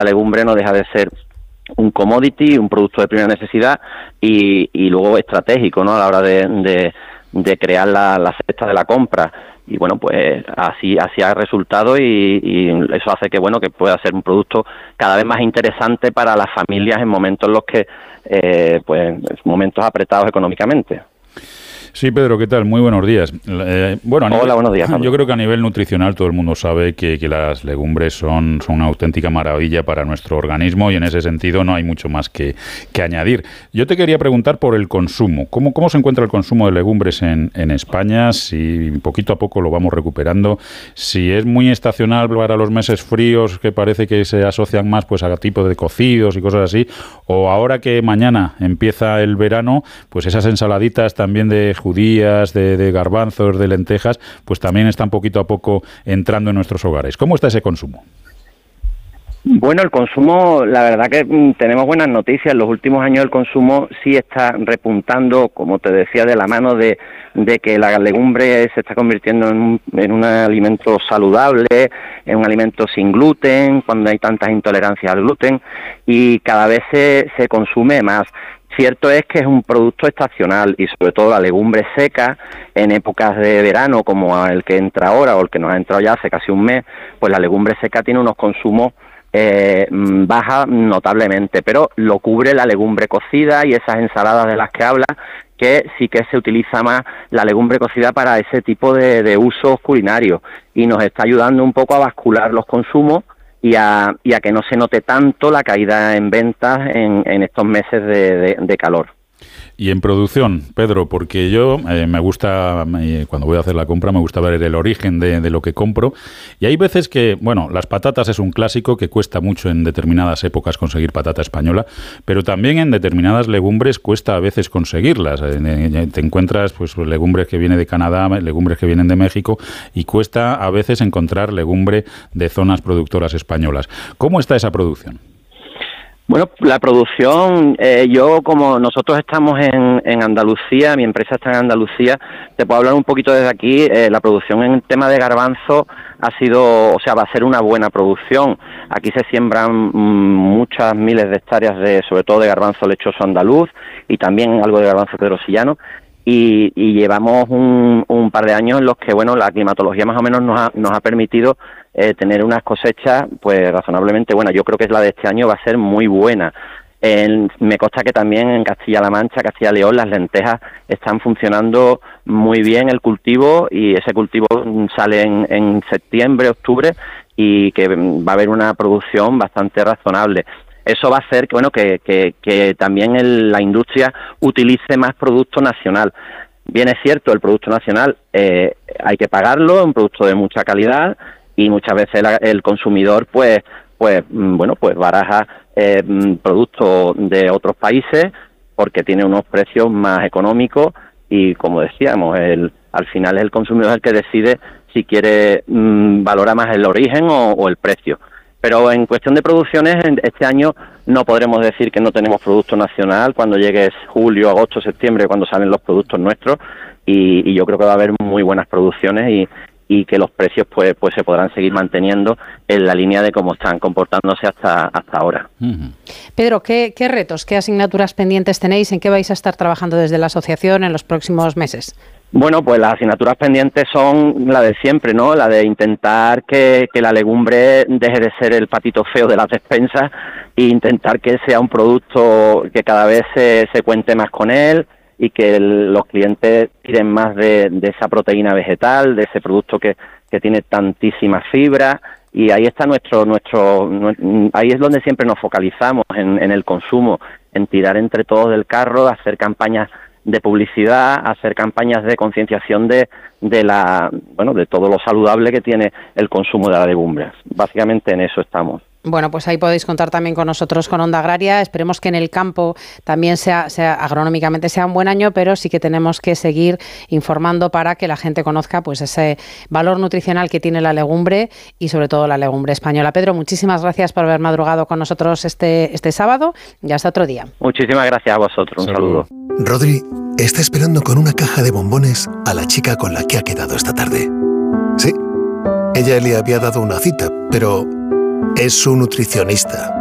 legumbre no deja de ser un commodity, un producto de primera necesidad y luego estratégico, ¿no?, a la hora de crear la cesta de la compra. Y bueno, pues así ha resultado y eso hace que, bueno, que pueda ser un producto cada vez más interesante para las familias en momentos en los que, momentos apretados económicamente. Sí, Pedro, ¿qué tal? Muy buenos días. Hola, buenos días, Pablo. Yo creo que a nivel nutricional todo el mundo sabe que las legumbres son una auténtica maravilla para nuestro organismo y en ese sentido no hay mucho más que añadir. Yo te quería preguntar por el consumo. ¿Cómo se encuentra el consumo de legumbres en España? Si poquito a poco lo vamos recuperando. Si es muy estacional para los meses fríos, que parece que se asocian más pues a tipo de cocidos y cosas así, o ahora que mañana empieza el verano, pues esas ensaladitas también de judías, de garbanzos, de lentejas, pues también están poquito a poco entrando en nuestros hogares. ¿Cómo está ese consumo? Bueno, el consumo, la verdad que tenemos buenas noticias. En los últimos años el consumo sí está repuntando, como te decía, de la mano de que la legumbre se está convirtiendo en un alimento saludable, en un alimento sin gluten, cuando hay tantas intolerancias al gluten, y cada vez se consume más. Cierto es que es un producto estacional y sobre todo la legumbre seca en épocas de verano como el que entra ahora o el que nos ha entrado ya hace casi un mes, pues la legumbre seca tiene unos consumos baja notablemente, pero lo cubre la legumbre cocida y esas ensaladas de las que habla, que sí que se utiliza más la legumbre cocida para ese tipo de usos culinarios y nos está ayudando un poco a bascular los consumos y a que no se note tanto la caída en ventas en estos meses de calor. Y en producción, Pedro, porque yo me gusta, cuando voy a hacer la compra, me gusta ver el origen de lo que compro. Y hay veces que, bueno, las patatas es un clásico que cuesta mucho en determinadas épocas conseguir patata española, pero también en determinadas legumbres cuesta a veces conseguirlas. Te encuentras pues legumbres que vienen de Canadá, legumbres que vienen de México, y cuesta a veces encontrar legumbre de zonas productoras españolas. ¿Cómo está esa producción? Bueno, la producción, como nosotros estamos en Andalucía, mi empresa está en Andalucía, te puedo hablar un poquito desde aquí. La producción en el tema de garbanzo va a ser una buena producción. Aquí se siembran muchas miles de hectáreas sobre todo de garbanzo lechoso andaluz y también algo de garbanzo pedrosillano. Y llevamos un par de años en los que, bueno, la climatología más o menos nos ha permitido tener unas cosechas pues razonablemente buenas. Yo creo que la de este año va a ser muy buena. Me consta que también en Castilla-La Mancha, Castilla y León, las lentejas están funcionando muy bien el cultivo y ese cultivo sale en septiembre, octubre y que va a haber una producción bastante razonable. Eso va a hacer que también la industria utilice más producto nacional. Bien es cierto, el producto nacional hay que pagarlo, es un producto de mucha calidad y muchas veces el consumidor pues baraja productos de otros países porque tiene unos precios más económicos y, como decíamos, al final es el consumidor el que decide si quiere valora más el origen o el precio. Pero en cuestión de producciones, este año no podremos decir que no tenemos producto nacional cuando llegue julio, agosto, septiembre, cuando salen los productos nuestros, y yo creo que va a haber muy buenas producciones y que los precios pues se podrán seguir manteniendo en la línea de cómo están comportándose hasta ahora. Pedro, ¿qué retos, qué asignaturas pendientes tenéis? ¿En qué vais a estar trabajando desde la asociación en los próximos meses? Bueno, pues las asignaturas pendientes son la de siempre, ¿no? La de intentar que la legumbre deje de ser el patito feo de las despensas e intentar que sea un producto que cada vez se cuente más con él y que los clientes tiren más de esa proteína vegetal, de ese producto que tiene tantísima fibra. Y ahí está ahí es donde siempre nos focalizamos en el consumo, en tirar entre todos del carro, hacer campañas de publicidad, hacer campañas de concienciación de todo lo saludable que tiene el consumo de la legumbre. Básicamente en eso estamos. Bueno, pues ahí podéis contar también con nosotros, con Onda Agraria. Esperemos que en el campo también sea agronómicamente sea un buen año, pero sí que tenemos que seguir informando para que la gente conozca pues ese valor nutricional que tiene la legumbre y sobre todo la legumbre española. Pedro, muchísimas gracias por haber madrugado con nosotros este sábado y hasta otro día. Muchísimas gracias a vosotros. Un saludo. Rodri está esperando con una caja de bombones a la chica con la que ha quedado esta tarde. Sí, ella le había dado una cita, pero es su nutricionista.